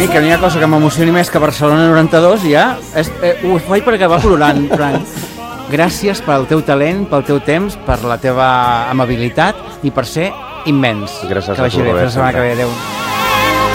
mi que no hi ha cosa que m'emocioni més que Barcelona 92, ja ho faig per acabar plorant, Frank. Gràcies pel teu talent, pel teu temps, per la teva amabilitat i per ser immens. Gràcies que vagi bé, a tu, fins la setmana Robert. que ve, adeu.